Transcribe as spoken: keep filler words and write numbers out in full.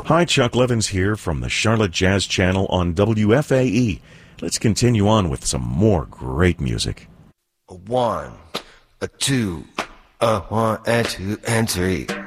Hi, Chuck Levins here from the Charlotte Jazz Channel on W F A E. Let's continue on with some more great music. A one, a two, a one and two and three.